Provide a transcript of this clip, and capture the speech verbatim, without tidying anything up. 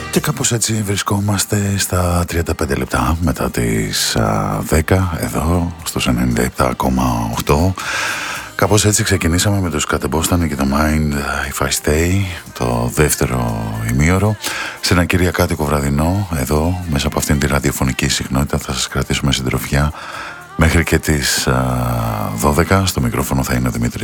Και κάπως έτσι βρισκόμαστε στα τριάντα πέντε λεπτά μετά τις α, δέκα εδώ στους ενενήντα επτά κόμμα οκτώ. Κάπως έτσι ξεκινήσαμε με τους Κατεμπόσταν και το Mind If I Stay, το δεύτερο ημίωρο. Σε ένα κυριακάτικο βραδινό, εδώ μέσα από αυτήν τη ραδιοφωνική συχνότητα θα σας κρατήσουμε συντροφιά μέχρι και τις α, δώδεκα. Στο μικρόφωνο θα είναι ο Δημήτρης